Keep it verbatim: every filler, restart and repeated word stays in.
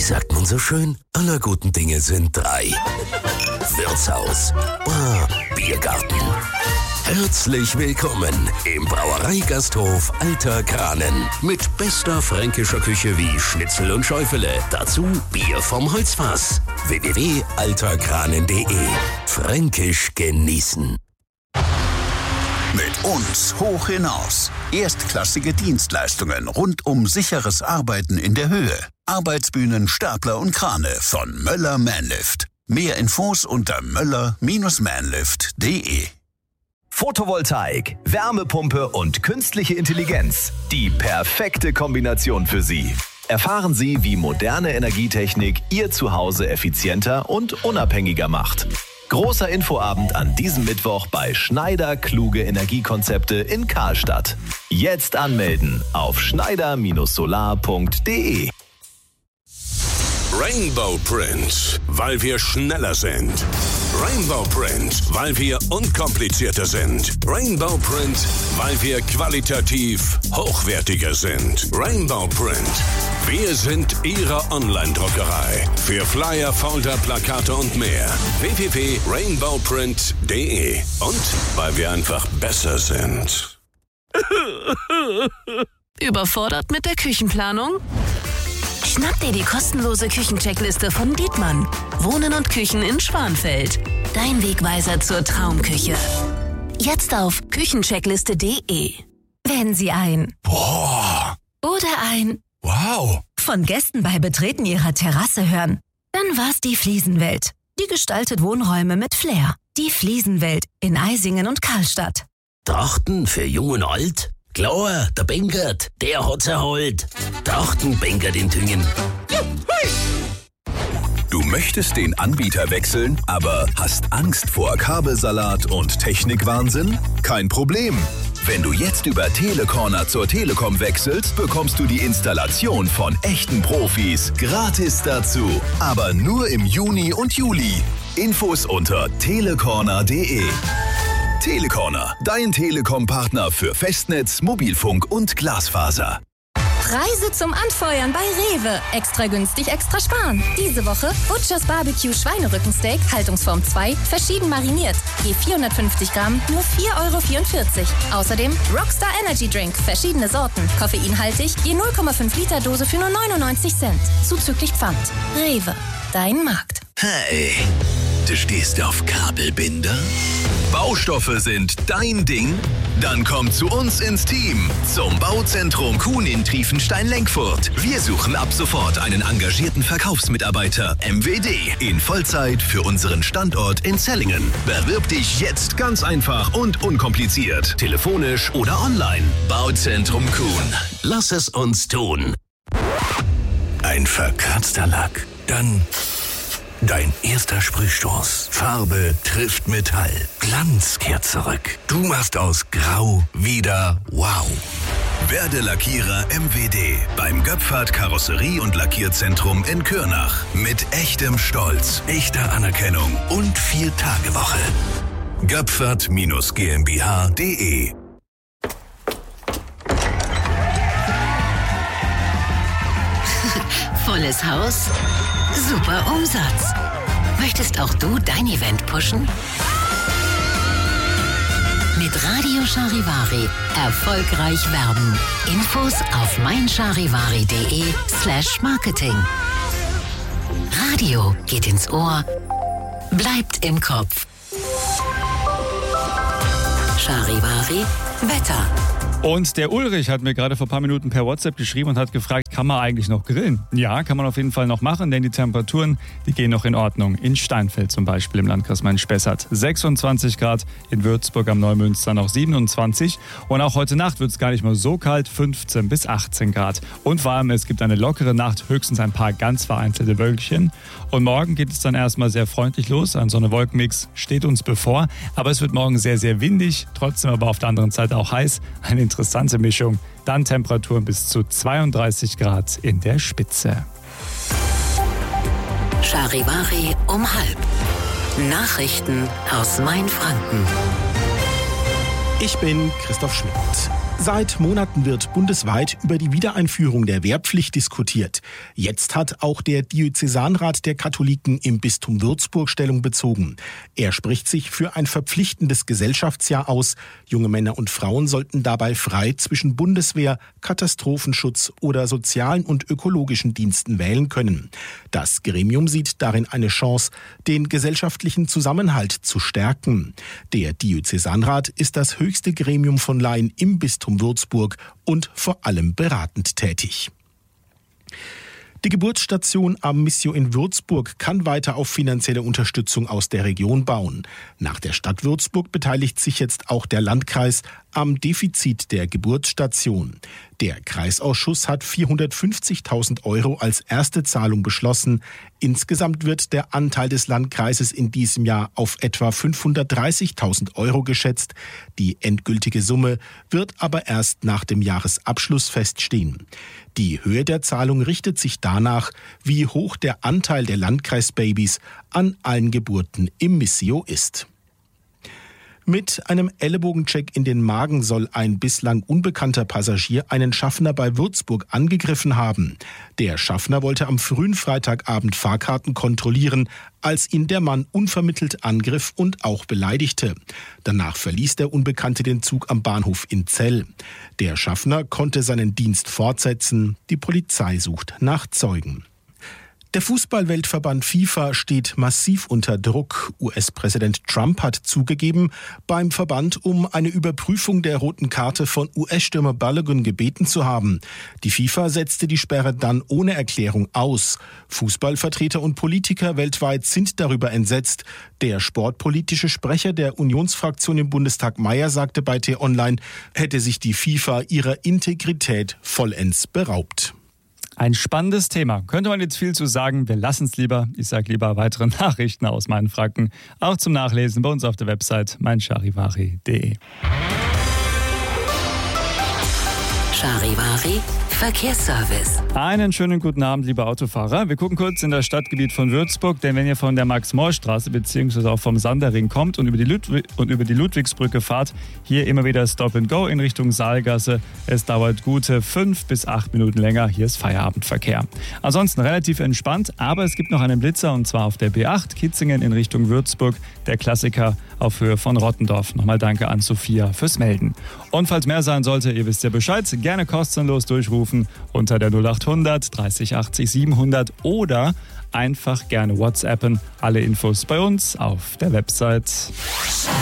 sagt man so schön? Aller guten Dinge sind drei. Wirtshaus, Bar, Biergarten. Herzlich willkommen im Brauereigasthof Alter Kranen. Mit bester fränkischer Küche wie Schnitzel und Schäufele. Dazu Bier vom Holzfass. w w w punkt alter kranen punkt de. Fränkisch genießen. Mit uns hoch hinaus. Erstklassige Dienstleistungen rund um sicheres Arbeiten in der Höhe. Arbeitsbühnen, Stapler und Krane von Möller Manlift. Mehr Infos unter möller Bindestrich manlift punkt de. Photovoltaik, Wärmepumpe und künstliche Intelligenz. Die perfekte Kombination für Sie. Erfahren Sie, wie moderne Energietechnik Ihr Zuhause effizienter und unabhängiger macht. Großer Infoabend an diesem Mittwoch bei Schneider Kluge Energiekonzepte in Karlstadt. Jetzt anmelden auf schneider Bindestrich solar punkt de. Rainbow Print, weil wir schneller sind. Rainbow Print, weil wir unkomplizierter sind. Rainbow Print, weil wir qualitativ hochwertiger sind. Rainbow Print, wir sind Ihre Online-Druckerei. Für Flyer, Folder, Plakate und mehr. w w w punkt rainbow print punkt de. Und weil wir einfach besser sind. Überfordert mit der Küchenplanung? Schnapp dir die kostenlose Küchencheckliste von Dietmann. Wohnen und Küchen in Schwanfeld. Dein Wegweiser zur Traumküche. Jetzt auf küchencheckliste punkt de. Wenn Sie ein Boah. oder ein Wow. von Gästen bei Betreten Ihrer Terrasse hören, dann war's die Fliesenwelt. Die gestaltet Wohnräume mit Flair. Die Fliesenwelt in Eisingen und Karlstadt. Trachten für Jung und Alt? Klar, der Bengert, der hat's erholt. Trachten Bengert in Tüngen. Du möchtest den Anbieter wechseln, aber hast Angst vor Kabelsalat und Technikwahnsinn? Kein Problem. Wenn du jetzt über Telecorner zur Telekom wechselst, bekommst du die Installation von echten Profis gratis dazu. Aber nur im Juni und Juli. Infos unter telecorner punkt de. Telecorner, dein Telekom-Partner für Festnetz, Mobilfunk und Glasfaser. Preise zum Anfeuern bei Rewe. Extra günstig, extra sparen. Diese Woche Butchers Barbecue Schweinerückensteak, Haltungsform zwei, verschieden mariniert. Je vierhundertfünfzig Gramm, nur vier Euro vierundvierzig. Außerdem Rockstar Energy Drink, verschiedene Sorten. Koffeinhaltig, je null Komma fünf Liter Dose für nur neunundneunzig Cent. Zuzüglich Pfand. Rewe, dein Markt. Hey, du stehst auf Kabelbinder? Baustoffe sind dein Ding? Dann komm zu uns ins Team, zum Bauzentrum Kuhn in Triefenstein-Lenkfurt. Wir suchen ab sofort einen engagierten Verkaufsmitarbeiter, M W D, in Vollzeit für unseren Standort in Zellingen. Bewirb dich jetzt ganz einfach und unkompliziert, telefonisch oder online. Bauzentrum Kuhn. Lass es uns tun. Ein verkratzter Lack. Dann dein erster Sprühstoß. Farbe trifft Metall. Glanz kehrt zurück. Du machst aus Grau wieder wow. Werde Lackierer M W D beim Göpfert Karosserie- und Lackierzentrum in Kürnach. Mit echtem Stolz, echter Anerkennung und Vier-Tage-Woche. Göpfert GmbH punkt de. Volles Haus, super Umsatz. Möchtest auch du dein Event pushen? Mit Radio Charivari erfolgreich werben. Infos auf meincharivari.de slash marketing. Radio geht ins Ohr, bleibt im Kopf. Charivari Wetter. Und der Ulrich hat mir gerade vor ein paar Minuten per WhatsApp geschrieben und hat gefragt, kann man eigentlich noch grillen? Ja, kann man auf jeden Fall noch machen, denn die Temperaturen, die gehen noch in Ordnung. In Steinfeld zum Beispiel im Landkreis Main-Spessart sechsundzwanzig Grad, in Würzburg am Neumünster noch siebenundzwanzig. Und auch heute Nacht wird es gar nicht mal so kalt, fünfzehn bis achtzehn Grad. Und vor allem, es gibt eine lockere Nacht, höchstens ein paar ganz vereinzelte Wölkchen. Und morgen geht es dann erstmal sehr freundlich los. Ein Sonne-Wolken-Mix steht uns bevor. Aber es wird morgen sehr, sehr windig, trotzdem aber auf der anderen Seite auch heiß. Eine interessante Mischung. Dann Temperaturen bis zu zweiunddreißig Grad in der Spitze. Charivari um halb. Nachrichten aus Mainfranken. Ich bin Christoph Schmidt. Seit Monaten wird bundesweit über die Wiedereinführung der Wehrpflicht diskutiert. Jetzt hat auch der Diözesanrat der Katholiken im Bistum Würzburg Stellung bezogen. Er spricht sich für ein verpflichtendes Gesellschaftsjahr aus. Junge Männer und Frauen sollten dabei frei zwischen Bundeswehr, Katastrophenschutz oder sozialen und ökologischen Diensten wählen können. Das Gremium sieht darin eine Chance, den gesellschaftlichen Zusammenhalt zu stärken. Der Diözesanrat ist das höchste Gremium von Laien im Bistum Würzburg und vor allem beratend tätig. Die Geburtsstation am Missio in Würzburg kann weiter auf finanzielle Unterstützung aus der Region bauen. Nach der Stadt Würzburg beteiligt sich jetzt auch der Landkreis am Defizit der Geburtsstation. Der Kreisausschuss hat vierhundertfünfzigtausend Euro als erste Zahlung beschlossen. Insgesamt wird der Anteil des Landkreises in diesem Jahr auf etwa fünfhundertdreißigtausend Euro geschätzt. Die endgültige Summe wird aber erst nach dem Jahresabschluss feststehen. Die Höhe der Zahlung richtet sich danach, wie hoch der Anteil der Landkreisbabys an allen Geburten im Missio ist. Mit einem Ellenbogencheck in den Magen soll ein bislang unbekannter Passagier einen Schaffner bei Würzburg angegriffen haben. Der Schaffner wollte am frühen Freitagabend Fahrkarten kontrollieren, als ihn der Mann unvermittelt angriff und auch beleidigte. Danach verließ der Unbekannte den Zug am Bahnhof in Zell. Der Schaffner konnte seinen Dienst fortsetzen. Die Polizei sucht nach Zeugen. Der Fußballweltverband FIFA steht massiv unter Druck. U S-Präsident Trump hat zugegeben, beim Verband um eine Überprüfung der roten Karte von U S-Stürmer Balogun gebeten zu haben. Die FIFA setzte die Sperre dann ohne Erklärung aus. Fußballvertreter und Politiker weltweit sind darüber entsetzt. Der sportpolitische Sprecher der Unionsfraktion im Bundestag Mayer sagte bei T-Online, hätte sich die FIFA ihrer Integrität vollends beraubt. Ein spannendes Thema. Könnte man jetzt viel zu sagen, wir lassen es lieber. Ich sage lieber weitere Nachrichten aus meinen Franken. Auch zum Nachlesen bei uns auf der Website meincharivari punkt de. Charivari Verkehrsservice. Einen schönen guten Abend, liebe Autofahrer. Wir gucken kurz in das Stadtgebiet von Würzburg, denn wenn ihr von der Max-Mohr-Straße bzw. auch vom Sanderring kommt und über die Ludwig- und über die Ludwigsbrücke fahrt, hier immer wieder Stop and Go in Richtung Saalgasse. Es dauert gute fünf bis acht Minuten länger. Hier ist Feierabendverkehr. Ansonsten relativ entspannt, aber es gibt noch einen Blitzer und zwar auf der B acht Kitzingen in Richtung Würzburg. Der Klassiker auf Höhe von Rottendorf. Nochmal danke an Sophia fürs Melden. Und falls mehr sein sollte, ihr wisst ja Bescheid, gerne kostenlos durchrufen unter der null acht hundert dreißig achtzig siebenhundert oder einfach gerne WhatsAppen. Alle Infos bei uns auf der Website.